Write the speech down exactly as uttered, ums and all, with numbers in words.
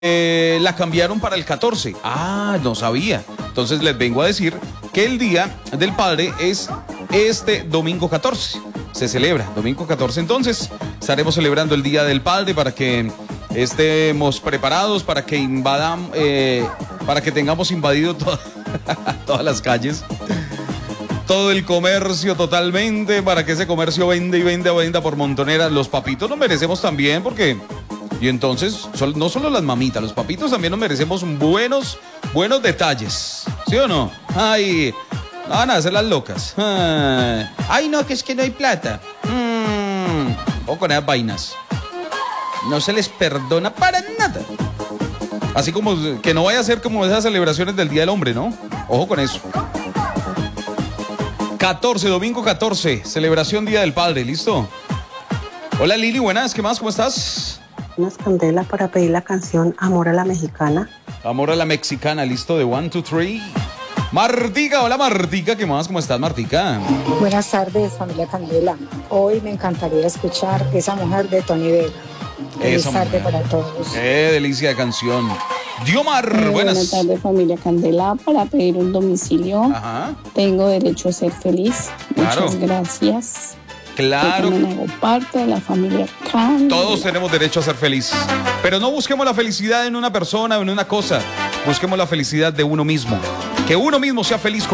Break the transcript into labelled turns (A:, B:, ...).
A: eh, la cambiaron para el catorce. Ah, no sabía. Entonces les vengo a decir que el Día del Padre es este domingo catorce. Se celebra domingo catorce. Entonces estaremos celebrando el Día del Padre para que estemos preparados, para que invadamos, eh, para que tengamos invadido to todas las calles, todo el comercio totalmente, para que ese comercio venda y venda, venda por montoneras. Los papitos nos merecemos también, porque... Y entonces, no solo las mamitas, los papitos también nos merecemos buenos, buenos detalles. ¿Sí o no? Ay, no van a hacer las locas. Ay, no, que es que no hay plata. Mm, o con esas vainas. No se les perdona para nada. Así como que no vaya a ser como esas celebraciones del Día del Hombre, ¿no? Ojo con eso. catorce, domingo catorce, celebración Día del Padre, ¿listo? Hola Lili, buenas, ¿qué más? ¿Cómo estás?
B: Unas candelas para pedir la canción Amor a la Mexicana.
A: Amor a la Mexicana, listo, de one, two, three. Martica, hola Martica, ¿qué más? ¿Cómo estás, Martica?
C: Buenas tardes, familia Candela. Hoy me encantaría escuchar Esa Mujer de Tony Vega. Feliz tarde para todos.
A: Qué delicia de canción. Diomar,
D: eh,
A: buenas.
D: Buenas tardes, familia Candela. Para pedir un domicilio,
A: Ajá.
D: tengo derecho a ser feliz.
A: Claro.
D: Muchas gracias.
A: Claro.
D: Yo también hago parte de la familia Candela.
A: Todos tenemos derecho a ser feliz. Pero no busquemos la felicidad en una persona o en una cosa. Busquemos la felicidad de uno mismo. Que uno mismo sea feliz con